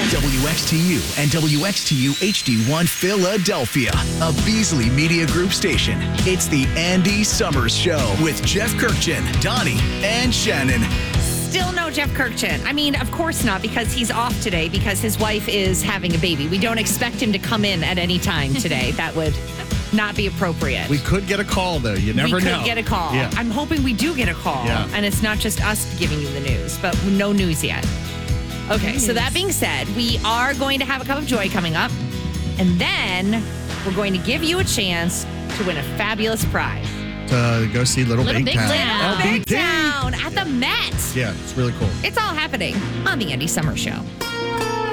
WXTU and WXTU HD1 Philadelphia, a Beasley Media Group station. It's the Andy Summers Show with Jeff Kirkchin, Donnie, and Shannon. Still no Jeff Kirkchin. I mean, of course not, because he's off today because his wife is having a baby. We don't expect him to come in at any time today. That would not be appropriate. We could get a call, though. You never know. We could get a call. Yeah. I'm hoping we do get a call. Yeah. And it's not just us giving you the news, but no news yet. Okay, so that being said, we are going to have a Cup of Joy coming up. And then we're going to give you a chance to win a fabulous prize. To go see Little Big Town. Little Big Town at the Met. Yeah, it's really cool. It's all happening on the Andy Summers Show.